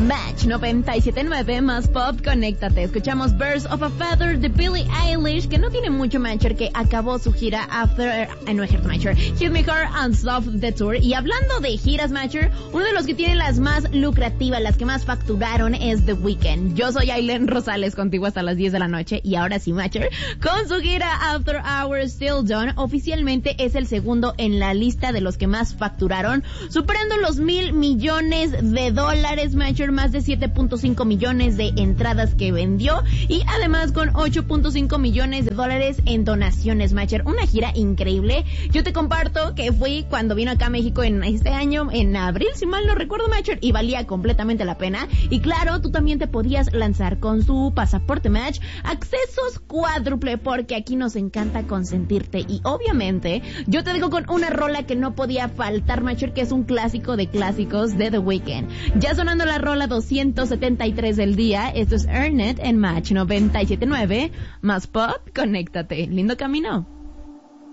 Match 97.9 más pop, conéctate. Escuchamos Birds of a Feather de Billie Eilish, que no tiene mucho Matcher, que acabó su gira After, no es cierto, Matcher, Hit Me Hard and Stop the Tour. Y hablando de giras, Matcher, uno de los que tiene las más lucrativas, las que más facturaron es The Weeknd. Yo soy Aileen Rosales, contigo hasta las 10 de la noche, y ahora sí, Matcher, con su gira After Hours Still Done, oficialmente es el segundo en la lista de los que más facturaron, superando los $1,000 millones, Matcher, más de 7.5 millones de entradas que vendió, y además con 8.5 millones de dólares en donaciones, Matcher. Una gira increíble. Yo te comparto que fui cuando vino acá a México en este año, en abril, si mal no recuerdo, Matcher, y valía completamente la pena. Y claro, tú también te podías lanzar con su pasaporte Match, accesos cuádruple, porque aquí nos encanta consentirte. Y obviamente, yo te digo con una rola que no podía faltar, Matcher, que es un clásico de clásicos de The Weeknd. Ya sonando la rola 273 del día, esto es Earn It en Match 97.9, más pop, conéctate. Lindo camino.